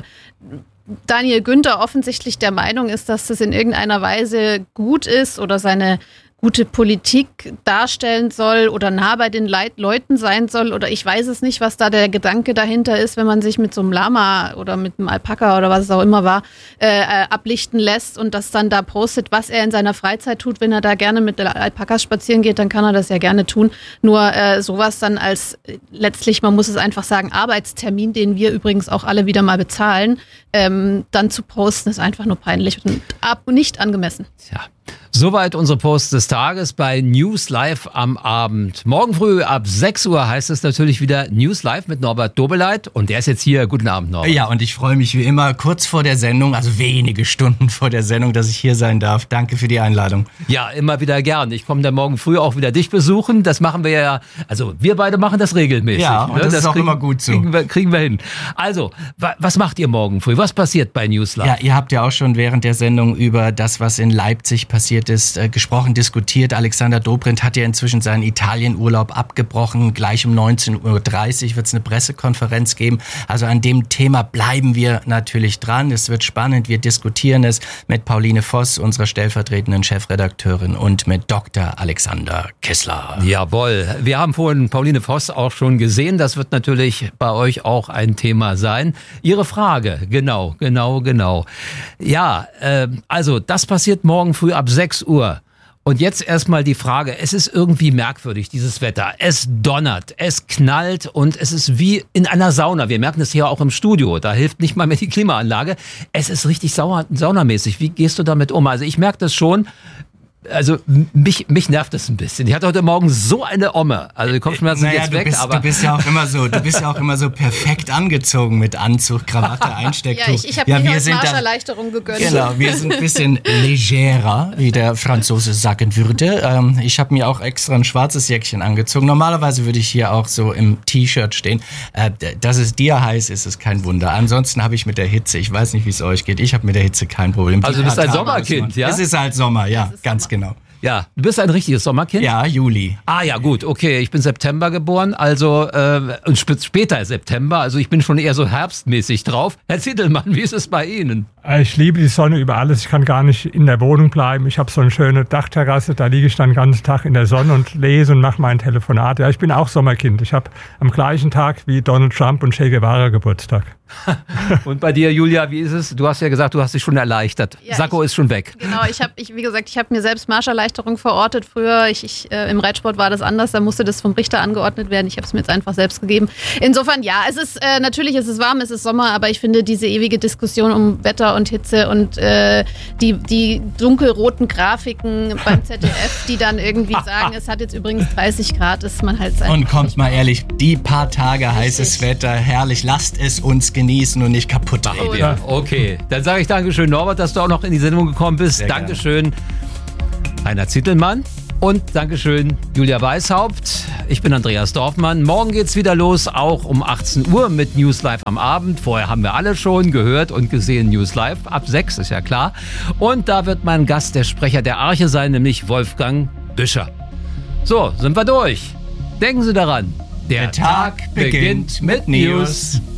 Daniel Günther offensichtlich der Meinung ist, dass das in irgendeiner Weise gut ist oder seine gute Politik darstellen soll oder nah bei den Leit- Leuten sein soll oder ich weiß es nicht, was da der Gedanke dahinter ist, wenn man sich mit so einem Lama oder mit einem Alpaka oder was es auch immer war, äh, ablichten lässt und das dann da postet, was er in seiner Freizeit tut. Wenn er da gerne mit Alpakas spazieren geht, dann kann er das ja gerne tun. Nur äh, sowas dann als äh, letztlich, man muss es einfach sagen, Arbeitstermin, den wir übrigens auch alle wieder mal bezahlen, ähm, dann zu posten, ist einfach nur peinlich und ab nicht angemessen.
Ja. Soweit unsere Post des Tages bei News Live am Abend. Morgen früh ab sechs Uhr heißt es natürlich wieder News Live mit Norbert Dobeleit. Und der ist jetzt hier. Guten Abend, Norbert.
Ja, und ich freue mich wie immer kurz vor der Sendung, also wenige Stunden vor der Sendung, dass ich hier sein darf. Danke für die Einladung.
Ja, immer wieder gern. Ich komme dann morgen früh auch wieder dich besuchen. Das machen wir ja, also wir beide machen das regelmäßig.
Ja, und
ne?
das, das ist auch
kriegen,
immer gut so.
Kriegen wir, kriegen wir hin. Also, wa- was macht ihr morgen früh? Was passiert bei News Live?
Ja, ihr habt ja auch schon während der Sendung über das, was in Leipzig passiert ist, äh, gesprochen, diskutiert. Alexander Dobrindt hat ja inzwischen seinen Italienurlaub abgebrochen. Gleich um neunzehn Uhr dreißig wird es eine Pressekonferenz geben. Also an dem Thema bleiben wir natürlich dran. Es wird spannend. Wir diskutieren es mit Pauline Voss, unserer stellvertretenden Chefredakteurin, und mit Doktor Alexander Kessler.
Jawohl. Wir haben vorhin Pauline Voss auch schon gesehen. Das wird natürlich bei euch auch ein Thema sein. Ihre Frage, genau, genau, genau. Ja, äh, also das passiert morgen früh ab sechs Uhr. Und jetzt erstmal die Frage, es ist irgendwie merkwürdig, dieses Wetter. Es donnert, es knallt und es ist wie in einer Sauna. Wir merken das hier auch im Studio, da hilft nicht mal mehr die Klimaanlage. Es ist richtig sauer, saunamäßig. Wie gehst du damit um? Also ich merke das schon. Also mich, mich nervt das ein bisschen. Ich hatte heute Morgen so eine Omme. Also die Kopfschmerzen sind
naja,
jetzt
du
weg.
Bist,
aber
du bist ja auch immer so, du bist ja auch immer so perfekt angezogen mit Anzug, Krawatte, Einstecktuch.
Ja, ich, ich habe
ja,
mir
wir
heute
sind
Marscherleichterung gegönnt.
Genau, wir sind ein bisschen legerer, wie der Franzose sagen würde. Ähm, ich habe mir auch extra ein schwarzes Jäckchen angezogen. Normalerweise würde ich hier auch so im T-Shirt stehen. Äh, dass es dir heiß ist, ist kein Wunder. Ansonsten habe ich mit der Hitze, ich weiß nicht, wie es euch geht, ich habe mit der Hitze kein Problem.
Also du bist ein Sommerkind, ja?
Es ist halt Sommer, ja, ganz genau.
Ja, du bist ein richtiges Sommerkind?
Ja, Juli.
Ah ja, gut, okay. Ich bin September geboren, also äh, und sp- später September, also ich bin schon eher so herbstmäßig drauf. Herr Zittelmann, wie ist es bei Ihnen?
Ich liebe die Sonne über alles. Ich kann gar nicht in der Wohnung bleiben. Ich habe so eine schöne Dachterrasse, da liege ich dann den ganzen Tag in der Sonne und lese und mache mein Telefonat. Ja, ich bin auch Sommerkind. Ich habe am gleichen Tag wie Donald Trump und Che Guevara Geburtstag.
Und bei dir, Julia, wie ist es? Du hast ja gesagt, du hast dich schon erleichtert.
Ja,
Sakko
ich,
ist schon weg.
Genau, ich habe, ich, wie gesagt, ich habe mir selbst Marscherleichterung verortet. Früher, ich, ich, äh, im Reitsport war das anders, da musste das vom Richter angeordnet werden. Ich habe es mir jetzt einfach selbst gegeben. Insofern, ja, es ist äh, natürlich, es ist warm, es ist Sommer, aber ich finde diese ewige Diskussion um Wetter und Hitze und äh, die, die dunkelroten Grafiken beim Z D F, die dann irgendwie sagen, es hat jetzt übrigens dreißig Grad, ist man halt sein.
Und kommt mal ehrlich, die paar Tage heißes Wetter, herrlich, lasst es uns genießen und nicht kaputt reden.
Oh, ja. Okay, dann sage ich Dankeschön, Norbert, dass du auch noch in die Sendung gekommen bist.
Sehr
Dankeschön, Rainer Zittelmann. Und Dankeschön, Julia Weishaupt. Ich bin Andreas Dorfmann. Morgen geht's wieder los, auch um achtzehn Uhr mit News Live am Abend. Vorher haben wir alle schon gehört und gesehen News Live. Ab sechs, ist ja klar. Und da wird mein Gast der Sprecher der Arche sein, nämlich Wolfgang Büscher. So, sind wir durch. Denken Sie daran, der,
Der Tag beginnt mit News.